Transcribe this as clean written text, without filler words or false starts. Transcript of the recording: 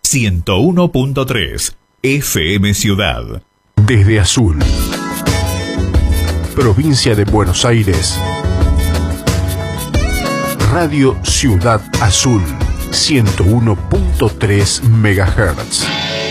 101.3 FM Ciudad. Desde Azul, provincia de Buenos Aires, Radio Ciudad Azul, 101.3 MHz.